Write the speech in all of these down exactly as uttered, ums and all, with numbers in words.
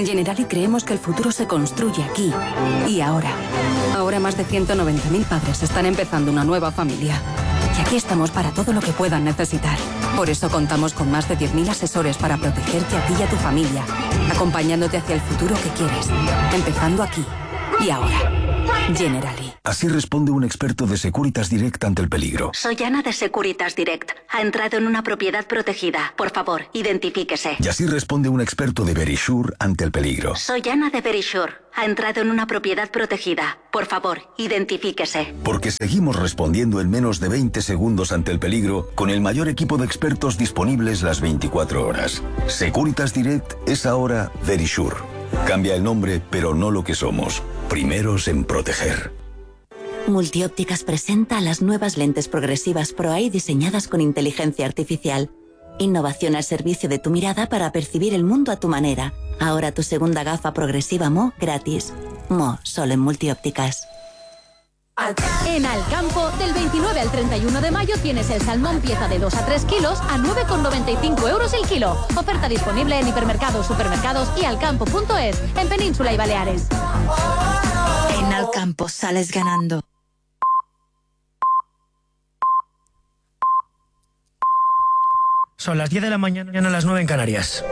En Generali creemos que el futuro se construye aquí y ahora. Ahora más de ciento noventa mil padres están empezando una nueva familia. Y aquí estamos para todo lo que puedan necesitar. Por eso contamos con más de diez mil asesores para protegerte a ti y a tu familia, acompañándote hacia el futuro que quieres, empezando aquí y ahora. Generali. Así responde un experto de Securitas Direct ante el peligro. Soy Ana de Securitas Direct. Ha entrado en una propiedad protegida. Por favor, identifíquese. Y así responde un experto de Verisure ante el peligro. Soy Ana de Verisure. Ha entrado en una propiedad protegida. Por favor, identifíquese. Porque seguimos respondiendo en menos de veinte segundos ante el peligro con el mayor equipo de expertos disponibles las veinticuatro horas. Securitas Direct es ahora Verisure. Cambia el nombre, pero no lo que somos. Primeros en proteger. Multiópticas presenta las nuevas lentes progresivas Pro Eye diseñadas con inteligencia artificial. Innovación al servicio de tu mirada para percibir el mundo a tu manera. Ahora tu segunda gafa progresiva M O gratis. M O, solo en Multiópticas. En Alcampo, del veintinueve al treinta y uno de mayo tienes el salmón pieza de dos a tres kilos a nueve con noventa y cinco euros el kilo. Oferta disponible en hipermercados, supermercados y alcampo punto es, en Península y Baleares. En Alcampo sales ganando. Son las diez de la mañana, a las nueve en Canarias.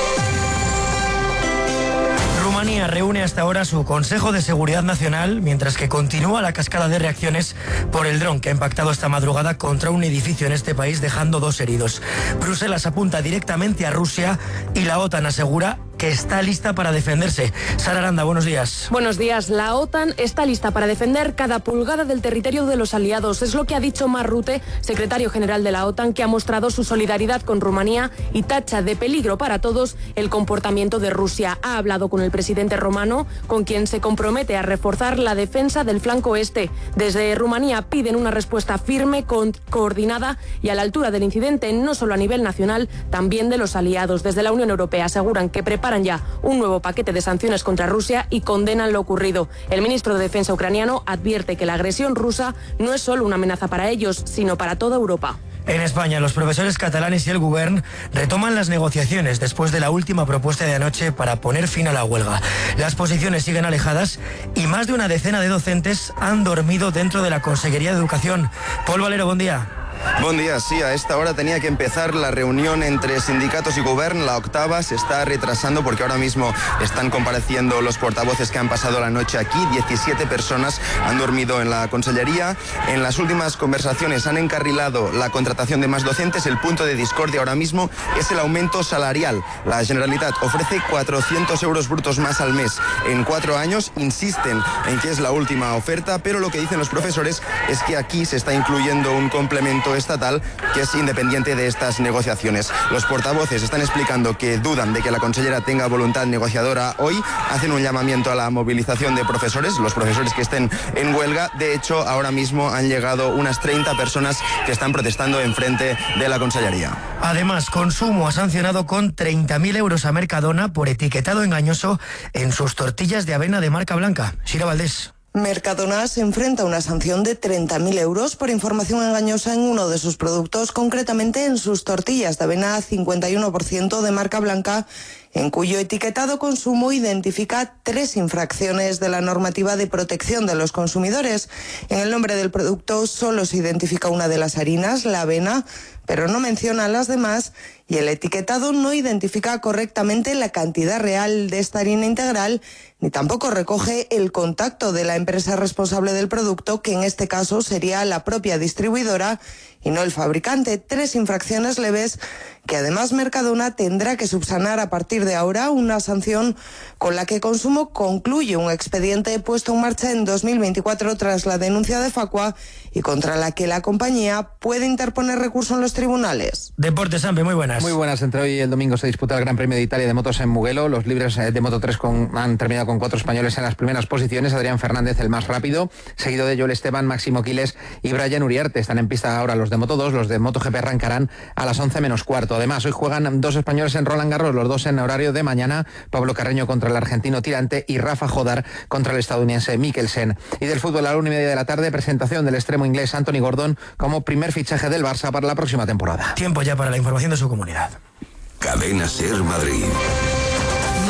Rumanía reúne hasta ahora su Consejo de Seguridad Nacional, mientras que continúa la cascada de reacciones por el dron que ha impactado esta madrugada contra un edificio en este país, dejando dos heridos. Bruselas apunta directamente a Rusia y la OTAN asegura que está lista para defenderse. Sara Aranda, buenos días. Buenos días. La OTAN está lista para defender cada pulgada del territorio de los aliados. Es lo que ha dicho Mark Rutte, secretario general de la OTAN, que ha mostrado su solidaridad con Rumanía y tacha de peligro para todos el comportamiento de Rusia. Ha hablado con el presidente romano, con quien se compromete a reforzar la defensa del flanco este. Desde Rumanía piden una respuesta firme, co- coordinada y a la altura del incidente, no solo a nivel nacional, también de los aliados. Desde la Unión Europea aseguran que preparan ya un nuevo paquete de sanciones contra Rusia y condenan lo ocurrido. El ministro de Defensa ucraniano advierte que la agresión rusa no es solo una amenaza para ellos, sino para toda Europa. En España, los profesores catalanes y el Govern retoman las negociaciones después de la última propuesta de anoche para poner fin a la huelga. Las posiciones siguen alejadas y más de una decena de docentes han dormido dentro de la Consellería de Educación. Paul Valero, buen día. Buen día, sí, a esta hora tenía que empezar la reunión entre sindicatos y Govern, la octava se está retrasando porque ahora mismo están compareciendo los portavoces que han pasado la noche aquí, diecisiete personas han dormido en la consellería. En las últimas conversaciones han encarrilado la contratación de más docentes, el punto de discordia ahora mismo es el aumento salarial. La Generalitat ofrece cuatrocientos euros brutos más al mes en cuatro años, insisten en que es la última oferta, pero lo que dicen los profesores es que aquí se está incluyendo un complemento estatal que es independiente de estas negociaciones. Los portavoces están explicando que dudan de que la consellera tenga voluntad negociadora hoy, hacen un llamamiento a la movilización de profesores, los profesores que estén en huelga. De hecho, ahora mismo han llegado unas treinta personas que están protestando enfrente de la consellería. Además, Consumo ha sancionado con treinta mil euros a Mercadona por etiquetado engañoso en sus tortillas de avena de marca blanca. Sira Valdés. Mercadona se enfrenta a una sanción de treinta mil euros por información engañosa en uno de sus productos, concretamente en sus tortillas de avena cincuenta y uno por ciento de marca blanca, en cuyo etiquetado Consumo identifica tres infracciones de la normativa de protección de los consumidores. En el nombre del producto solo se identifica una de las harinas, la avena, pero no menciona las demás, y el etiquetado no identifica correctamente la cantidad real de esta harina integral, ni tampoco recoge el contacto de la empresa responsable del producto, que en este caso sería la propia distribuidora y no el fabricante. Tres infracciones leves que además Mercadona tendrá que subsanar a partir de ahora, una sanción con la que Consumo concluye un expediente puesto en marcha en dos mil veinticuatro tras la denuncia de Facua y contra la que la compañía puede interponer recurso en los tribunales. Deportes, Sampe, muy buenas. Muy buenas. Entre hoy y el domingo se disputa el Gran Premio de Italia de motos en Mugello. Los libres de Moto tres con, han terminado con cuatro españoles en las primeras posiciones. Adrián Fernández, el más rápido, seguido de Joel Esteban, Máximo Quiles y Brian Uriarte. Están en pista ahora los de Moto dos, los de MotoGP arrancarán a las once menos cuarto. Además, hoy juegan dos españoles en Roland Garros, los dos en horario de mañana. Pablo Carreño contra el argentino Tirante y Rafa Jodar contra el estadounidense Mikkelsen. Y del fútbol, a la una y media de la tarde, presentación del extremo inglés Anthony Gordon como primer fichaje del Barça para la próxima temporada. Tiempo ya para la información de su comunidad. Cadena Ser Madrid. Madrileños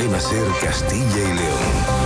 Cadena SER Castilla y León.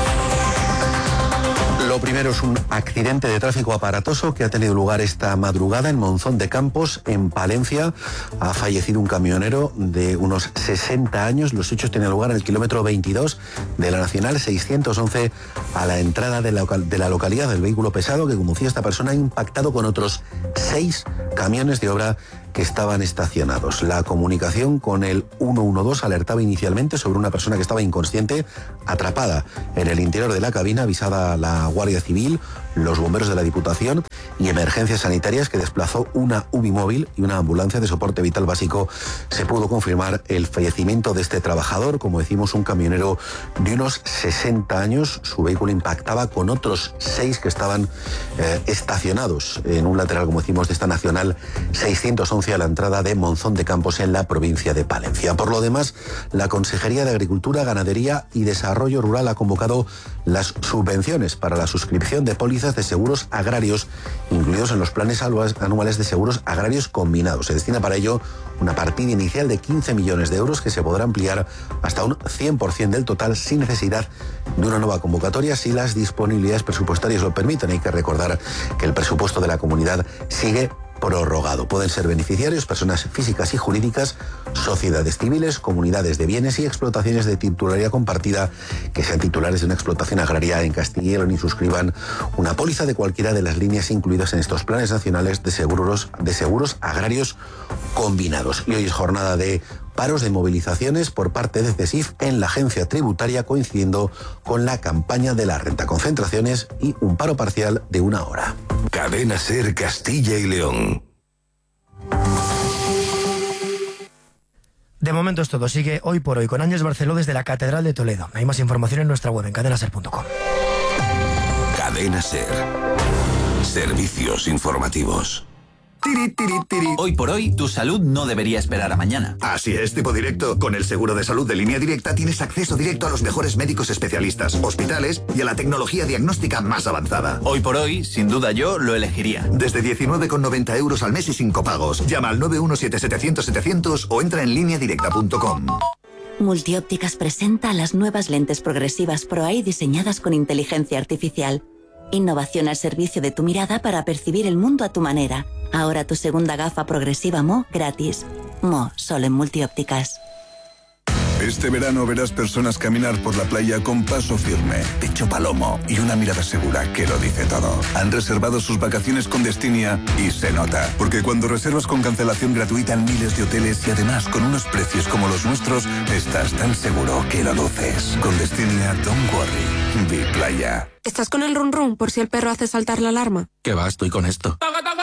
Lo primero es un accidente de tráfico aparatoso que ha tenido lugar esta madrugada en Monzón de Campos, en Palencia. Ha fallecido un camionero de unos sesenta años. Los hechos tienen lugar en el kilómetro veintidós de la Nacional seiscientos once a la entrada de la, de la localidad. Del vehículo pesado que conducía esta persona ha impactado con otros seis camiones de obra que estaban estacionados. La comunicación con el uno uno dos alertaba inicialmente sobre una persona que estaba inconsciente, atrapada en el interior de la cabina. Avisada la Guardia Civil, los bomberos de la Diputación y Emergencias Sanitarias, que desplazó una U B I móvil y una ambulancia de soporte vital básico. Se pudo confirmar el fallecimiento de este trabajador, como decimos, un camionero de unos sesenta años. Su vehículo impactaba con otros seis que estaban eh, estacionados en un lateral, como decimos, de esta Nacional seiscientos once a la entrada de Monzón de Campos en la provincia de Palencia. Por lo demás, la Consejería de Agricultura, Ganadería y Desarrollo Rural ha convocado las subvenciones para la suscripción de pólizas de seguros agrarios incluidos en los planes anuales de seguros agrarios combinados. Se destina para ello una partida inicial de quince millones de euros que se podrá ampliar hasta un cien por ciento del total sin necesidad de una nueva convocatoria si las disponibilidades presupuestarias lo permiten. Hay que recordar que el presupuesto de la comunidad sigue prorrogado. Pueden ser beneficiarios personas físicas y jurídicas, sociedades civiles, comunidades de bienes y explotaciones de titularidad compartida que sean titulares de una explotación agraria en Castilla y León y suscriban una póliza de cualquiera de las líneas incluidas en estos planes nacionales de seguros, de seguros agrarios combinados. Y hoy es jornada de paros de movilizaciones por parte de CESIF en la agencia tributaria, coincidiendo con la campaña de la renta, concentraciones y un paro parcial de una hora. Cadena SER Castilla y León. De momento es todo. Sigue Hoy por Hoy con Ángeles Barceló desde la Catedral de Toledo. Hay más información en nuestra web en cadena ser punto com. Cadena SER. Servicios informativos. Tiri, tiri, tiri. Hoy por hoy, tu salud no debería esperar a mañana. Así es, tipo directo. Con el seguro de salud de Línea Directa tienes acceso directo a los mejores médicos especialistas, hospitales y a la tecnología diagnóstica más avanzada. Hoy por hoy, sin duda yo lo elegiría. Desde diecinueve con noventa euros al mes y sin copagos. Llama al nueve uno siete setecientos setecientos o entra en línea directa punto com. Multiópticas presenta las nuevas lentes progresivas Pro Eye diseñadas con inteligencia artificial. Innovación al servicio de tu mirada para percibir el mundo a tu manera. Ahora tu segunda gafa progresiva M O gratis. M O, solo en Multiópticas. Este verano verás personas caminar por la playa con paso firme, pecho palomo y una mirada segura que lo dice todo. Han reservado sus vacaciones con Destinia y se nota. Porque cuando reservas con cancelación gratuita en miles de hoteles y además con unos precios como los nuestros, estás tan seguro que lo luces. Con Destinia, don't worry. Be playa. ¿Estás con el run run por si el perro hace saltar la alarma? ¿Qué va? Estoy con esto.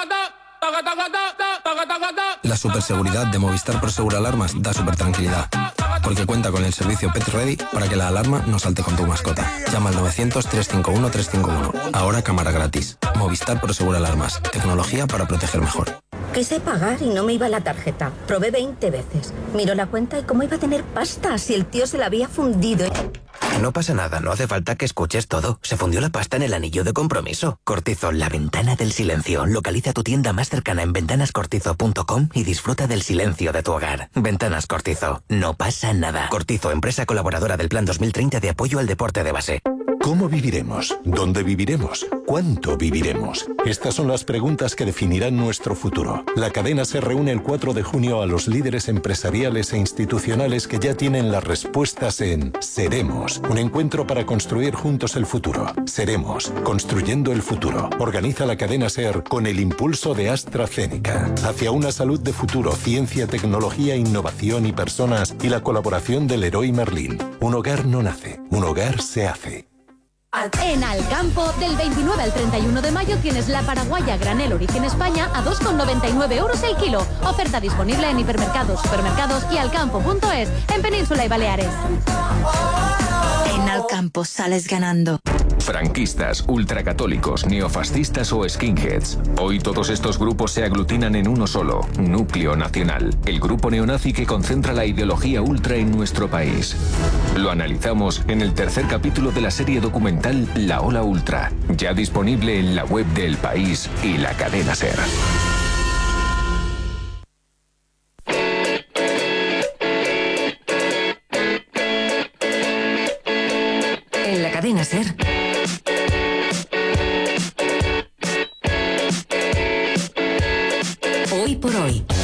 La superseguridad de Movistar Prosegur Alarmas da super tranquilidad, porque cuenta con el servicio Pet Ready para que la alarma no salte con tu mascota. Llama al novecientos, trescientos cincuenta y uno, trescientos cincuenta y uno. Ahora cámara gratis. Movistar Prosegur Alarmas. Tecnología para proteger mejor. Quise pagar y no me iba la tarjeta. Probé veinte veces. Miró la cuenta y cómo iba a tener pasta si el tío se la había fundido. No pasa nada, no hace falta que escuches todo. Se fundió la pasta en el anillo de compromiso. Cortizo, la ventana del silencio. Localiza tu tienda más cercana en ventanas cortizo punto com y disfruta del silencio de tu hogar. Ventanas Cortizo, no pasa nada. Cortizo, empresa colaboradora del Plan dos mil treinta de apoyo al deporte de base. ¿Cómo viviremos? ¿Dónde viviremos? ¿Cuánto viviremos? Estas son las preguntas que definirán nuestro futuro. La cadena se reúne el cuatro de junio a los líderes empresariales e institucionales que ya tienen las respuestas en Seremos, un encuentro para construir juntos el futuro. Seremos, construyendo el futuro. Organiza la cadena SER con el impulso de AstraZeneca. Hacia una salud de futuro, ciencia, tecnología, innovación y personas y la colaboración del Leroy Merlin. Un hogar no nace, un hogar se hace. En Alcampo, del veintinueve al treinta y uno de mayo tienes la paraguaya granel origen España a dos con noventa y nueve euros el kilo. Oferta disponible en hipermercados, supermercados y alcampo punto es en Península y Baleares. En Alcampo sales ganando. Franquistas, ultracatólicos, neofascistas o skinheads. Hoy todos estos grupos se aglutinan en uno solo, Núcleo Nacional, el grupo neonazi que concentra la ideología ultra en nuestro país. Lo analizamos en el tercer capítulo de la serie documental La Ola Ultra, ya disponible en la web de El País y la cadena SER. En la cadena SER. Hoy por hoy.